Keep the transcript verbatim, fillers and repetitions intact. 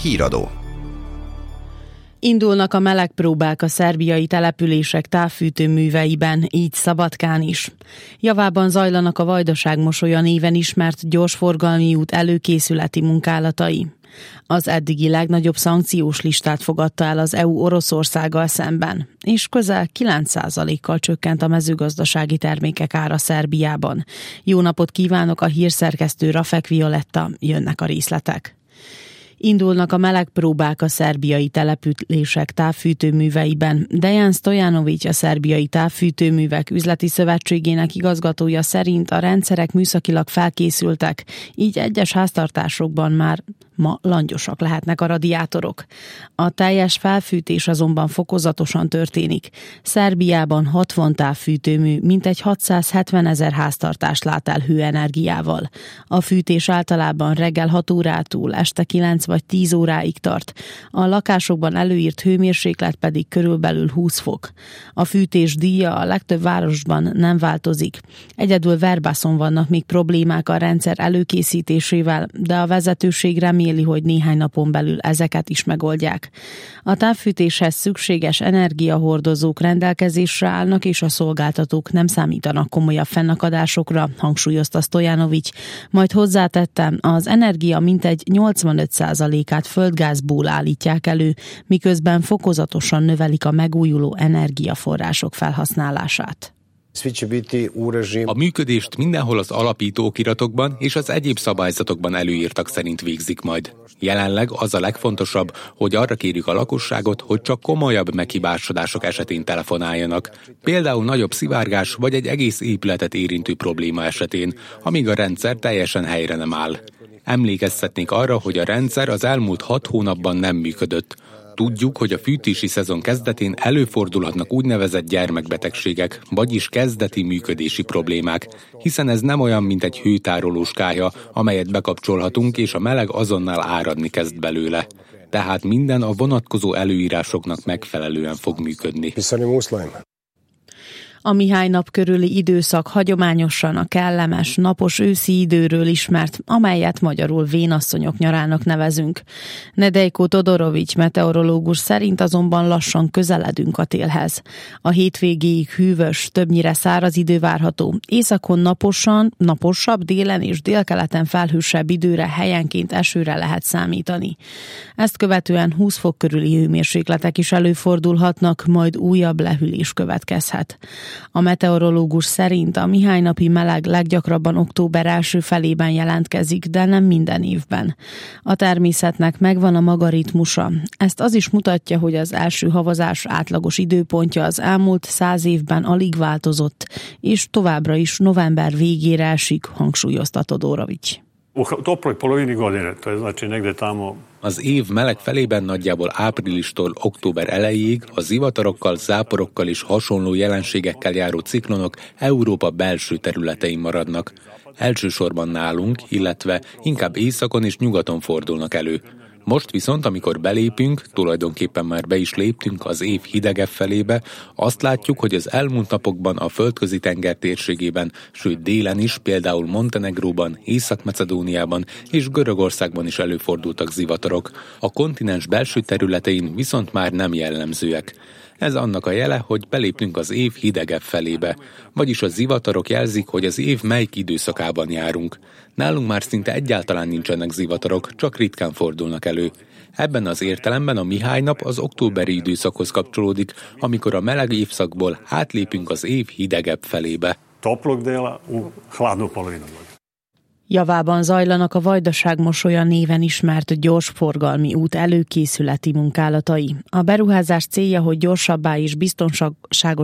Híradó. Indulnak a melegpróbák a szerbiai települések távfűtőműveiben, így Szabadkán is. Javában zajlanak a Vajdaság-Mosolya néven ismert gyorsforgalmi út előkészületi munkálatai. Az eddigi legnagyobb szankciós listát fogadta el az é u Oroszországgal szemben, és közel kilenc százalékkal csökkent a mezőgazdasági termékek ára Szerbiában. Jó napot kívánok, a hírszerkesztő Rafek Violetta, jönnek a részletek. Indulnak a melegpróbák a szerbiai települések távfűtőműveiben. Dejan Stojanović, a Szerbiai Távfűtőművek Üzleti Szövetségének igazgatója szerint a rendszerek műszakilag felkészültek, így egyes háztartásokban már ma langyosak lehetnek a radiátorok. A teljes felfűtés azonban fokozatosan történik. Szerbiában hatvan távfűtőmű mintegy hatszázhetvenezer háztartást lát el hőenergiával. A fűtés általában reggel hat órától este kilenc vagy tíz óráig tart. A lakásokban előírt hőmérséklet pedig körülbelül húsz fok. A fűtés díja a legtöbb városban nem változik. Egyedül Verbászon vannak még problémák a rendszer előkészítésével, de a vezetőség reméli, hogy néhány napon belül ezeket is megoldják. A távfűtéshez szükséges energiahordozók rendelkezésre állnak, és a szolgáltatók nem számítanak komolyabb fennakadásokra, hangsúlyozta Stojanović. Majd hozzátettem, az energia mintegy nyolcvanöt százalékát földgázból állítják elő, miközben fokozatosan növelik a megújuló energiaforrások felhasználását. A működést mindenhol az alapító okiratokban és az egyéb szabályzatokban előírtak szerint végzik majd. Jelenleg az a legfontosabb, hogy arra kérjük a lakosságot, hogy csak komolyabb meghibásodások esetén telefonáljanak. Például nagyobb szivárgás vagy egy egész épületet érintő probléma esetén, amíg a rendszer teljesen helyre nem áll. Emlékeztetnék arra, hogy a rendszer az elmúlt hat hónapban nem működött. Tudjuk, hogy a fűtési szezon kezdetén előfordulhatnak úgynevezett gyermekbetegségek, vagyis kezdeti működési problémák, hiszen ez nem olyan, mint egy hőtárolós kálya, amelyet bekapcsolhatunk, és a meleg azonnal áradni kezd belőle. Tehát minden a vonatkozó előírásoknak megfelelően fog működni. A Mihály nap körüli időszak hagyományosan a kellemes, napos őszi időről ismert, amelyet magyarul vénasszonyok nyarának nevezünk. Nedejko Todorović meteorológus szerint azonban lassan közeledünk a télhez. A hétvégéig hűvös, többnyire száraz idő várható. Északon naposan, naposabb, délen és délkeleten felhősebb időre, helyenként esőre lehet számítani. Ezt követően húsz fok körüli hőmérsékletek is előfordulhatnak, majd újabb lehűlés következhet. A meteorológus szerint a Mihály-napi meleg leggyakrabban október első felében jelentkezik, de nem minden évben. A természetnek megvan a maga ritmusa. Ezt az is mutatja, hogy az első havazás átlagos időpontja az elmúlt száz évben alig változott, és továbbra is november végére esik, hangsúlyozta Todorović. Az év meleg felében nagyjából áprilistól október elejéig a zivatarokkal, záporokkal és hasonló jelenségekkel járó ciklonok Európa belső területein maradnak. Elsősorban nálunk, illetve inkább északon és nyugaton fordulnak elő. Most viszont, amikor belépünk, tulajdonképpen már be is léptünk az év hidegebb felébe, azt látjuk, hogy az elmúlt napokban a Földközi-tenger térségében, sőt délen is, például Montenegróban, Észak-Macedóniában és Görögországban is előfordultak zivatarok. A kontinens belső területein viszont már nem jellemzőek. Ez annak a jele, hogy belépünk az év hidegebb felébe, vagyis a zivatarok jelzik, hogy az év melyik időszakában járunk. Nálunk már szinte egyáltalán nincsenek zivatarok, csak ritkán fordulnak elő. Ebben az értelemben a Mihály nap az októberi időszakhoz kapcsolódik, amikor a meleg évszakból átlépünk az év hidegebb felébe. Toplog déla u hladnu polovinu. Javában zajlanak a Vajdaság-Mosolya néven ismert gyorsforgalmi út előkészületi munkálatai. A beruházás célja, hogy gyorsabbá és biztonságos